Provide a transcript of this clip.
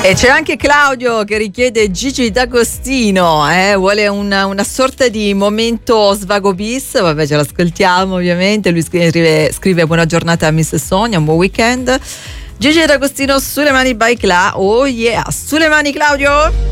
E c'è anche Claudio che richiede Gigi D'Agostino, vuole una sorta di momento svago bis. Vabbè, ce l'ascoltiamo ovviamente. Lui scrive buona giornata a Miss Sonia, un buon weekend. Gigi D'Agostino, sulle mani by Cla. Oh yeah, sulle mani Claudio.